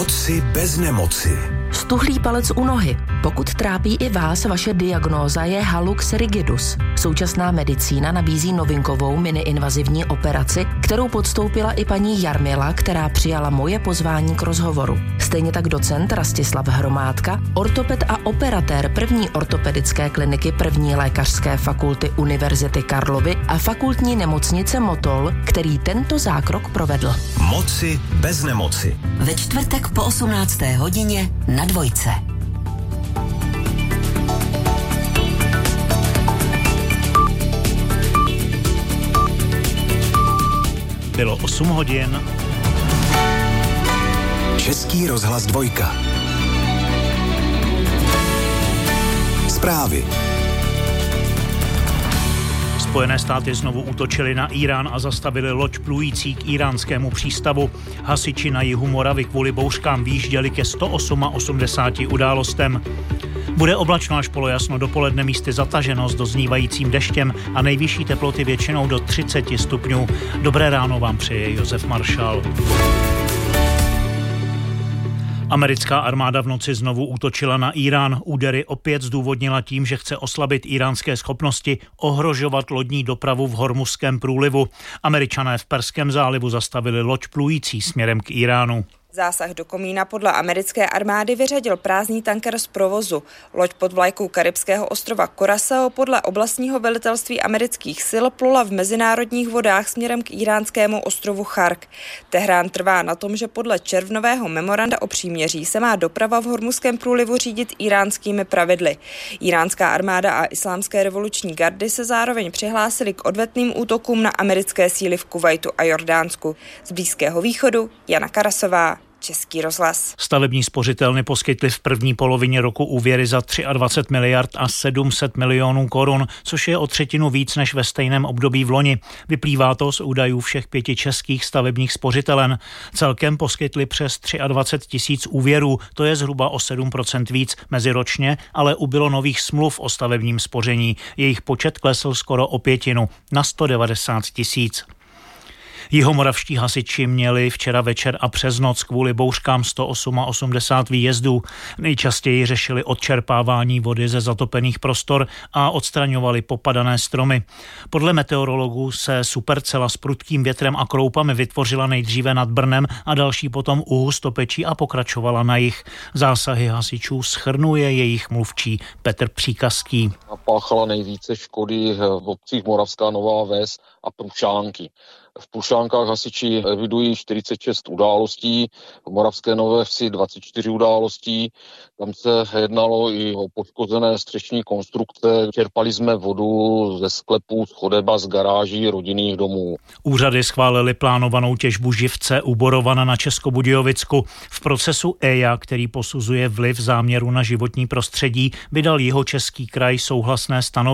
Moci bez nemoci. Stuhlý palec u nohy. Pokud trápí i vás, vaše diagnóza je hallux rigidus. Současná medicína nabízí novinkovou miniinvazivní operaci, kterou podstoupila i paní Jarmila, která přijala moje pozvání k rozhovoru. Stejně tak docent Rastislav Hromádka, ortoped a operatér první ortopedické kliniky první lékařské fakulty Univerzity Karlovy a fakultní nemocnice Motol, který tento zákrok provedl. Moci bez nemoci. Ve čtvrtek po 18. hodině na Dvojce. Bylo 8 hodin. Český rozhlas Dvojka. Zprávy. Spojené státy znovu útočily na Írán a zastavili loď plující k íránskému přístavu. Hasiči na jihu Moravy kvůli bouřkám vyjížděli ke 188 událostem. Bude oblačno až polojasno, dopoledne místy zataženo s doznívajícím deštěm a nejvyšší teploty většinou do 30 stupňů. Dobré ráno vám přeje Josef Maršal. Americká armáda v noci znovu útočila na Írán. Údery opět zdůvodnila tím, že chce oslabit íránské schopnosti ohrožovat lodní dopravu v Hormuzském průlivu. Američané v Perském zálivu zastavili loď plující směrem k Íránu. Zásah do komína podle americké armády vyřadil prázdný tanker z provozu. Loď pod vlajkou karibského ostrova Curaçao podle oblastního velitelství amerických sil plula v mezinárodních vodách směrem k íránskému ostrovu Chark. Tehrán trvá na tom, že podle červnového memoranda o příměří se má doprava v Hormuzském průlivu řídit íránskými pravidly. Iránská armáda a islámské revoluční gardy se zároveň přihlásily k odvetným útokům na americké síly v Kuvajtu a Jordánsku. Z Blízkého východu Jana Karasová, Český rozhlas. Stavební spořitelny poskytly v první polovině roku úvěry za 23 miliard a 700 milionů korun, což je o třetinu víc než ve stejném období v loni. Vyplývá to z údajů všech 5 českých stavebních spořitelen. Celkem poskytly přes 23 000 úvěrů, to je zhruba o 7% víc meziročně, ale ubylo nových smluv o stavebním spoření. Jejich počet klesl skoro o 1/5 na 190 000. Jihomoravští hasiči měli včera večer a přes noc kvůli bouřkám 188 výjezdů. Nejčastěji řešili odčerpávání vody ze zatopených prostor a odstraňovali popadané stromy. Podle meteorologů se supercela s prudkým větrem a kroupami vytvořila nejdříve nad Brnem a další potom u Hustopečí a pokračovala na jih. Zásahy hasičů shrnuje jejich mluvčí Petr Příkazský. Napáchala nejvíce škody v obcích Moravská Nová Ves a Prušánky. V Prušánkách hasiči evidují 46 událostí, v Moravské Nové Vsi 24 událostí. Tam se jednalo i o poškozené střešní konstrukce. Čerpali jsme vodu ze sklepů, z chodeba, z garáží rodinných domů. Úřady schválily plánovanou těžbu živce u Borovana na Českobudějovicku. V procesu EIA, který posuzuje vliv záměru na životní prostředí, vydal Jihočeský kraj souhlasné stanovisko.